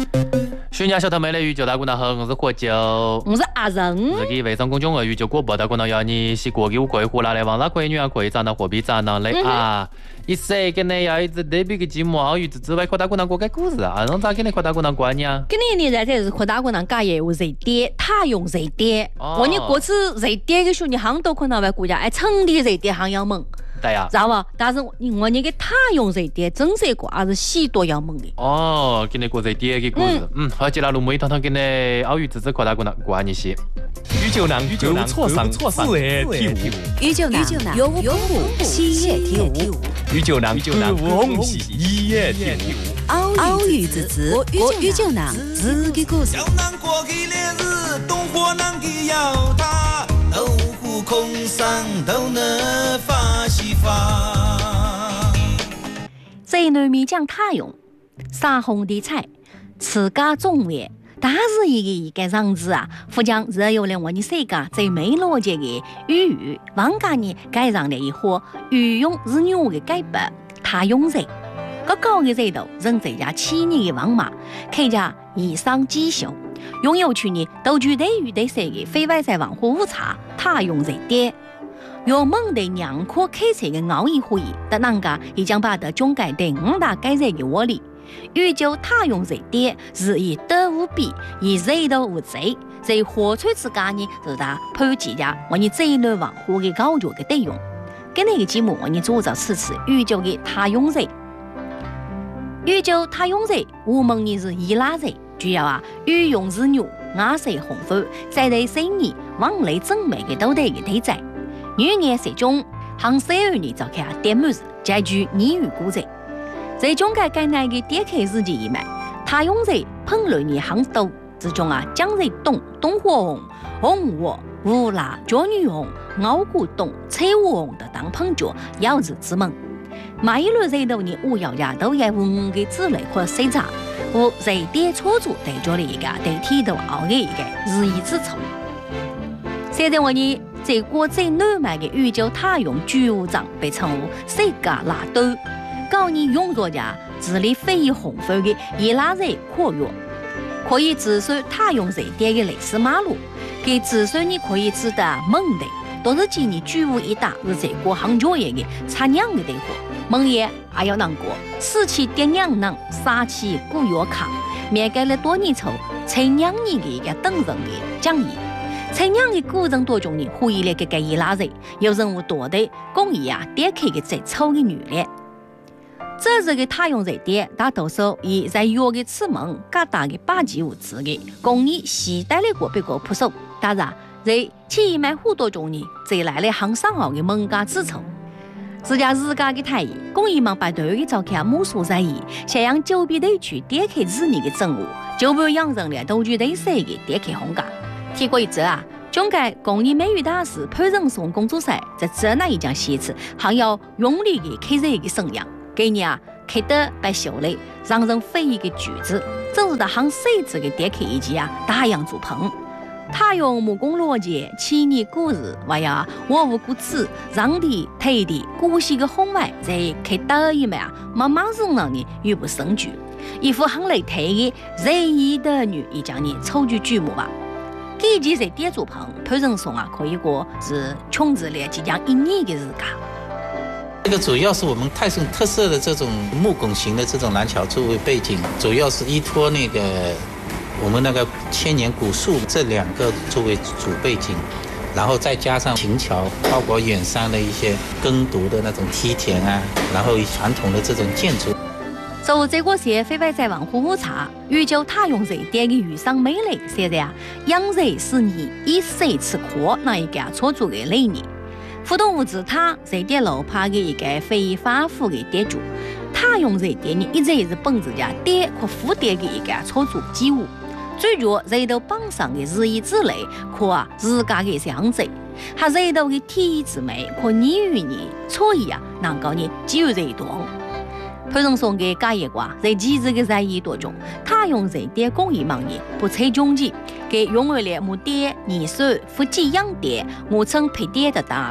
徐娘小头妹的宇宙大姑娘好，我是火酒， 我是阿仁。 自己微信公众号宇宙广播大姑娘要你是过给过户啦的，网上可以女人可以找到货币找到的啊。一时跟你要一直对比个节目，好，之外扩大姑娘过个故事啊，侬咋跟你扩大姑娘关呢？ 今年在这是扩大姑娘讲业务热点，他用热点，我你过次热点的时候，你行都可能会估计，成立热点行要猛。 对呀， 知道不？但是我那个他用热点真是个还是许多要猛的。 哦，跟你过热点的故事，好，接下来录每一趟趟跟你奥运之子扩大姑娘关一些。 宇宙男有错上自然体悟， 宇宙男有我不喜悦体悟， 宇宙男有红喜一夜体悟。 奥运之子，我宇宙男自己故事。 小南过去烈日，东火南给要他，豆腐空上都能发西发。 在南面讲他用杀红的菜，自家种的。但是一个样子啊，福将只有了我们世界最美逻辑的语往家呢改上了一伙语用是牛的改版，他用人，个高的人头人这家企业的王马，开家以上绩效，拥有去呢都具对于对谁的非外在网户误差，他用人点。有梦的娘可开车的熬一回，但人家已经把的中改对5大改善的窝里。宇宙他用热点是以德无比，以热度无贼，在火锤之间呢，是他判几家我们这一轮网户的高脚的内容。跟那个节目我们做着此次宇宙的他用热，宇宙他用热，我们呢是伊拉热，主要啊，御用是牛，牙色红粉，在对生意往来正美的都得的对在，女颜色中，行12年召开点满日，解决你与古热。在中间该那个点开日记以外，他用在烹饪的行头之中啊，将在东火红、红火、乌拉、椒女红、熬骨冻、菜乌红的当烹脚要日之门。每一轮热度呢，我要家都要用的之类或谁查，我热点操作对着了一个对体头熬的一个日益之丑。现在我呢，在国最南卖的宇宙他用巨无长被称为世界拉斗。告你用作家治理非红粉的伊拉热扩约，可以指出他用热点的类似马路，给指出你可以知道蒙的都是今年巨无一大是这个行脚业的产娘的对话，蒙业还要难过，死期点娘能杀期古约卡，面改了多年后才娘你的一个等人的讲义。才娘的古人多种呢，回忆了这个伊拉热，有人物多的公益啊，点开个最丑的女人。这是个他用热点，大多数以在约的此门各大的8级物质的公益时代的个别个朴素，当然在企业买很多中呢，再来了行上号的门家之处。自家日家的太医，公益忙把对的召开无数在意，想让周边地区点开子女的政务，就不养成了都具对谁的点开红家。提过一则啊，中国公益美育大使潘仁松工作室在这那一讲写词，还要用力的开热的声量。给你啊，开得白修嘞，让人非议的句子，正是他行设置的点开以及啊大洋做棚。他用木工逻辑，企业故事，还有我无故此，让地推的古稀的红外，在开得一面啊，慢慢让人呢语不胜句。一副行雷推的仁义的女，一讲呢抽举剧目吧。给几在点做棚，潘仁松啊，可以说是穷子了即将1年的日家。 这个主要是我们泰盛特色的这种木拱型的这种廊桥作为背景，主要是依托那个我们那个千年古树这2个作为主背景，然后再加上秦桥包括远山的一些耕读的那种梯田啊，然后传统的这种建筑。 受这个些非外在网户误差，宇宙他用热点的遇上美丽，现在啊，养热是你以谁吃苦那一个操作的理念。互动物质它热点楼趴的一个非法付的点主，它用热点呢一直是本质家点和负点的一个操作机务。最主热度榜上的日益之类，可啊日家的相子，还热度的体育之美，可你与你所以啊能够呢基于热动。潘仁松的家业瓜在几日的热议当中，他用热点公益忙业不拆中级，给用为了木点、泥水、附给养点、木层配点的大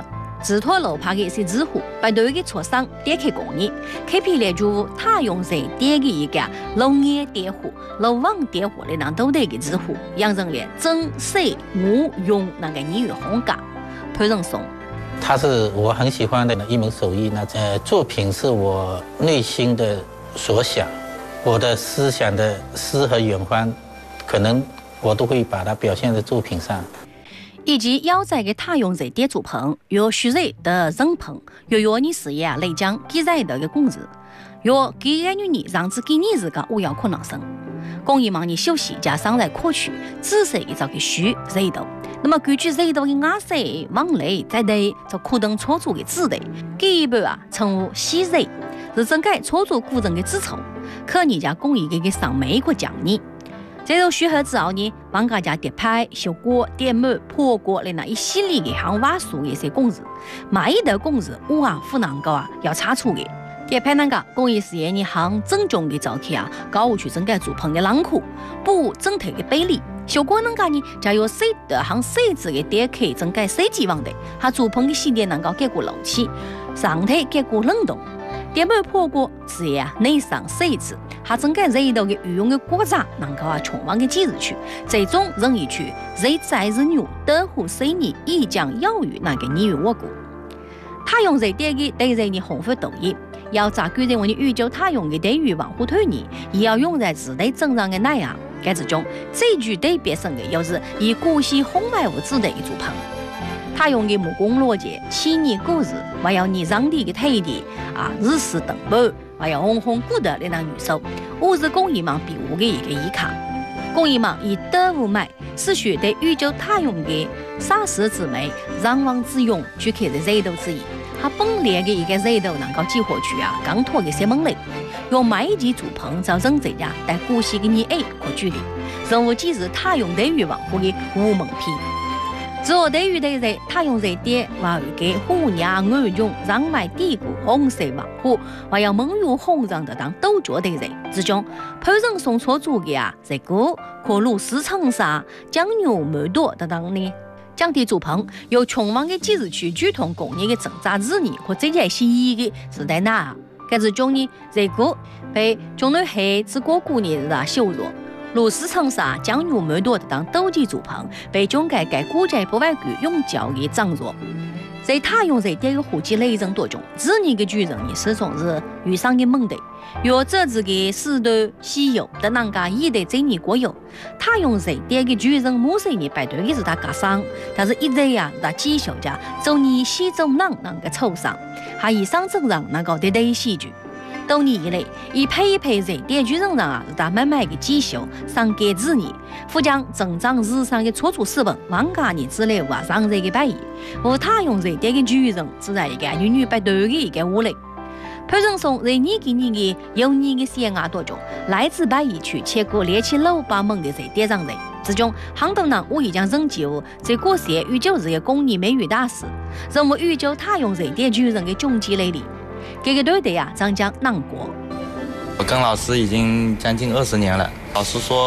自托楼拍的一些字户，把对的磋商点开工业，开辟了就他用这点的一个农业点户、楼网点户的那都得的字户，养成了正水无用那个语言风格。潘仁松， 它是我很喜欢的一门手艺。作品是我内心的所想，我的思想的诗和远方，可能我都会把它表现在作品上。 以及要在给他用这点作品，有虚伪的人品，有你事业来讲记载的工资，有给个女让自给你自个我要可能生。工业忙你休息加上来可取，仔细的找个虚热度。那么根据热度的压色往内，再对就可等操作的质地，给一半称为细热，是整个操作过程的基础。可你家工艺给上每个奖励。这种虚合之后呢，帮大家叠拍、修过、点满、破过的那一系列的行话术的一些工字，每一道工字我不能够要查出的。叠拍那个工艺事业呢，行正宗的照片搞去整个作品的囊括，不整体的比例。修过那个呢，就有谁的行谁字的点开整个设计问题，它作品的细节能够给过漏气，上体给过冷冻。点满破过是内上设置。它整个热度的运用的过程能够充分的记入去，最终任意去热在日牛德湖水泥以将要与那个你与我国。他用热点的对热的红发抖音，要咋个认为的宇宙他用的对于往后推你，也要用在自己正常的那样。该之中最具对别生的，又是以古稀红外物质的一组棚。他用的木工逻辑、企业故事，还有你让地的体力日式登板。还有红红古的那女手，我是工艺忙比我的一个依靠。工艺忙以德物买，是学对宇宙他用的洒石之美，让王之用去开的热度之一。他本来的一个热度能够激活去刚脱的些门类，用每一件作品造成这样带古稀的你可距离，任务既是他用对于文化的无门批。之后对于对热，他用热点话语给虎娘暗中让买底股红色文化，还有蒙入红上的当斗角对热之中，潘仁松所做的这个可如丝橙沙、酱牛梅多等等呢。讲的作品有充分的记录去剧同工业的挣扎之年和这些西医的时代那，该之中呢，这个被中南黑之国过年的羞辱。如丝橙沙、酱牛梅多等斗技作品被中改国际博物馆永久的掌握。在他用这点的户籍内政当中，这年的巨人呢始终是遇上的问题。有这次的石头、西游的那个一代这年国有，他用这点的巨人某些年排队的是他家上，但是一直是他继续家走你西中南那个抽上，还以上正上那个的戏剧。多年以来，一批热点巨人上是他慢慢的继续上给子女，副将增长日常的操作水平，往家人之类上热的摆移，和他用热点的巨人只在一个女排队的一个屋里。潘仁松在你给你的有你的鲜芽当中，来自摆移区切过列起老八门的热点上热之中，很多人我已经研究在过些宇宙日的工艺美与大师，认为宇宙他用热点巨人的终极来历。这个队的张江南国， 我跟老师已经将近20年了。老师说